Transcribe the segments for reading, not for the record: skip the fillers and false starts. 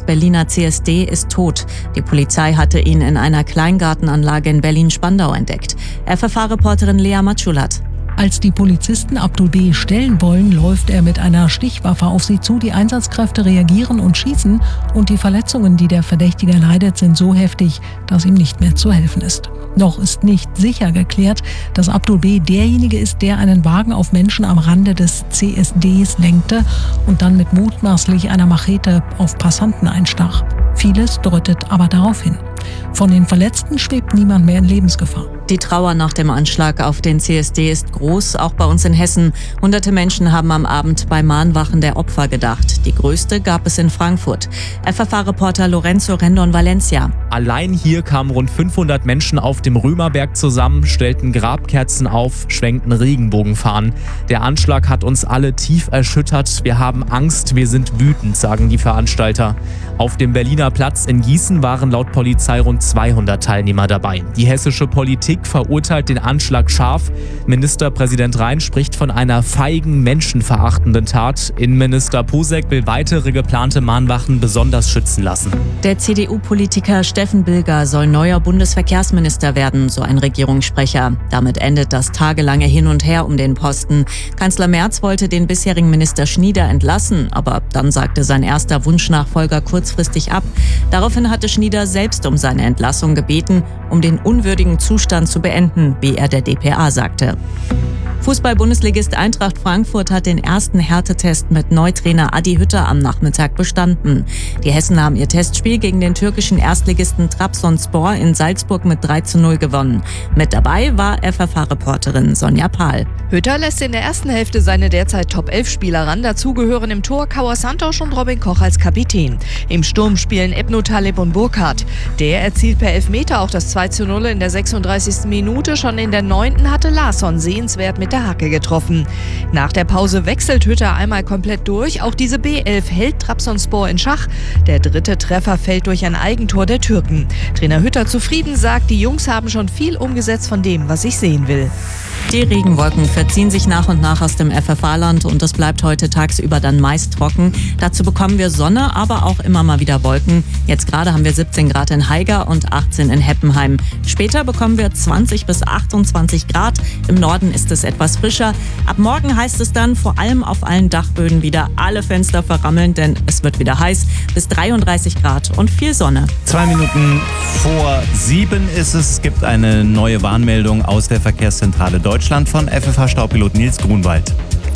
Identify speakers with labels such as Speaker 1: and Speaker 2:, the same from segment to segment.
Speaker 1: Berliner CSD ist tot. Die Polizei hatte ihn in einer Kleingartenanlage in Berlin-Spandau entdeckt. FFH-Reporterin Lea Matschulat.
Speaker 2: Als die Polizisten Abdul B. stellen wollen, läuft er mit einer Stichwaffe auf sie zu. Die Einsatzkräfte reagieren und schießen. Und die Verletzungen, die der Verdächtige leidet, sind so heftig, dass ihm nicht mehr zu helfen ist. Noch ist nicht sicher geklärt, dass Abdul B. derjenige ist, der einen Wagen auf Menschen am Rande des CSDs lenkte und dann mit mutmaßlich einer Machete auf Passanten einstach. Vieles deutet aber darauf hin. Von den Verletzten schwebt niemand mehr in Lebensgefahr.
Speaker 1: Die Trauer nach dem Anschlag auf den CSD ist groß, auch bei uns in Hessen. Hunderte Menschen haben am Abend bei Mahnwachen der Opfer gedacht. Die größte gab es in Frankfurt. FFH-Reporter Lorenzo Rendon Valencia.
Speaker 3: Allein hier kamen rund 500 Menschen auf dem Römerberg zusammen, stellten Grabkerzen auf, schwenkten Regenbogenfahnen. Der Anschlag hat uns alle tief erschüttert. Wir haben Angst, wir sind wütend, sagen die Veranstalter. Auf dem Berliner Platz in Gießen waren laut Polizei rund 200 Teilnehmer dabei. Die hessische Politik verurteilt den Anschlag scharf. Ministerpräsident Rhein spricht von einer feigen, menschenverachtenden Tat. Innenminister Posek will weitere geplante Mahnwachen besonders schützen lassen.
Speaker 1: Der CDU-Politiker Steffen Bilger soll neuer Bundesverkehrsminister werden, so ein Regierungssprecher. Damit endet das tagelange Hin und Her um den Posten. Kanzler Merz wollte den bisherigen Minister Schnieder entlassen, aber dann sagte sein erster Wunschnachfolger kurzfristig ab. Daraufhin hatte Schnieder selbst um seine Entlassung gebeten, um den unwürdigen Zustand zu beenden, wie er der dpa sagte. Fußball-Bundesligist Eintracht Frankfurt hat den ersten Härtetest mit Neutrainer Adi Hütter am Nachmittag bestanden. Die Hessen haben ihr Testspiel gegen den türkischen Erstligisten Trabzonspor in Salzburg mit 3:0 gewonnen. Mit dabei war FFH-Reporterin Sonja Pahl.
Speaker 4: Hütter lässt in der ersten Hälfte seine derzeit Top-11-Spieler ran. Dazu gehören im Tor Kauer Santos und Robin Koch als Kapitän. Im Sturm spielen Ebno Taleb und Burkhardt. Der erzielt per Elfmeter auch das 2:0 in der 36. Minute. Schon in der 9. hatte Larsson sehenswert mit der Hacke getroffen. Nach der Pause wechselt Hütter einmal komplett durch. Auch diese B11 hält Trabzonspor in Schach. Der dritte Treffer fällt durch ein Eigentor der Türken. Trainer Hütter zufrieden sagt, die Jungs haben schon viel umgesetzt von dem, was ich sehen will.
Speaker 1: Die Regenwolken verziehen sich nach und nach aus dem FFH-Land und es bleibt heute tagsüber dann meist trocken. Dazu bekommen wir Sonne, aber auch immer mal wieder Wolken. Jetzt gerade haben wir 17 Grad in Haiger und 18 in Heppenheim. Später bekommen wir 20 bis 28 Grad. Im Norden ist es etwas frischer. Ab morgen heißt es dann vor allem auf allen Dachböden wieder alle Fenster verrammeln, denn es wird wieder heiß. Bis 33 Grad und viel Sonne.
Speaker 5: 2 Minuten vor 7 ist es. Es gibt eine neue Warnmeldung aus der Verkehrszentrale Deutschland von FFH-Staupilot Nils Grunwald.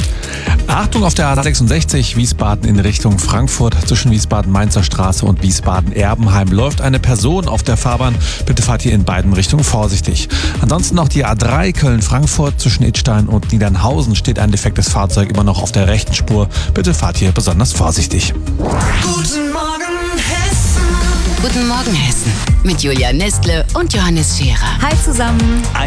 Speaker 6: Achtung auf der A66 Wiesbaden in Richtung Frankfurt. Zwischen Wiesbaden-Mainzer Straße und Wiesbaden-Erbenheim läuft eine Person auf der Fahrbahn. Bitte fahrt hier in beiden Richtungen vorsichtig. Ansonsten noch die A3 Köln-Frankfurt. Zwischen Idstein und Niedernhausen steht ein defektes Fahrzeug immer noch auf der rechten Spur. Bitte fahrt hier besonders vorsichtig.
Speaker 7: Guten Morgen Hessen.
Speaker 8: Guten Morgen Hessen mit Julia Nestle und Johannes Scherer.
Speaker 9: Hi zusammen.